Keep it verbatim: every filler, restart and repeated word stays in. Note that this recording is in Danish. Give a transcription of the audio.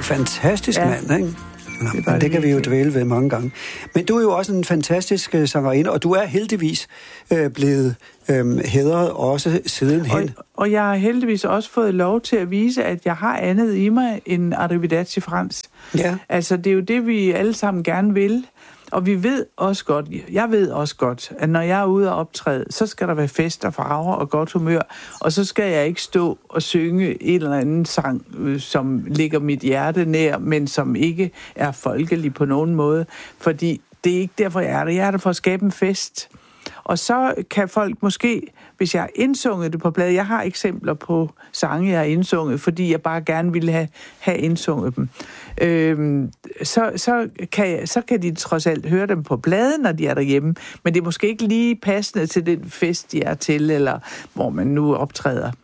fantastisk ja. mand, ikke? Nå, det, det, det kan vi jo virkelig. dvæle ved mange gange. Men du er jo også en fantastisk uh, sangerinde, og du er heldigvis uh, blevet um, hædret også sidenhen. Og, og jeg har heldigvis også fået lov til at vise, at jeg har andet i mig end Arrivederci Frans. Ja. Altså, det er jo det, vi alle sammen gerne vil. Og vi ved også godt, jeg ved også godt, at når jeg er ude og optræde, så skal der være fest og farver og godt humør, og så skal jeg ikke stå og synge en eller anden sang, som ligger mit hjerte nær, men som ikke er folkelig på nogen måde, fordi det er ikke derfor, jeg er der. Jeg er der for at skabe en fest. Og så kan folk måske, hvis jeg har indsunget det på plade, jeg har eksempler på sange, jeg har indsunget, fordi jeg bare gerne ville have, have indsunget dem, øhm, så, så, kan jeg, så kan de trods alt høre dem på pladen, når de er derhjemme, men det er måske ikke lige passende til den fest, de er til, eller hvor man nu optræder.